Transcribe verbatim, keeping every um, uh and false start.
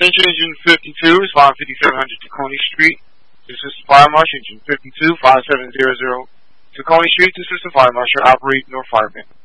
Attention, Engine fifty-two, respond fifty-seven hundred Tacony Street. To Assistant Fire Marshal, Engine fifty-two, five seven zero zero Tacony Street. To Assistant Fire Marshal, operate North Fireman.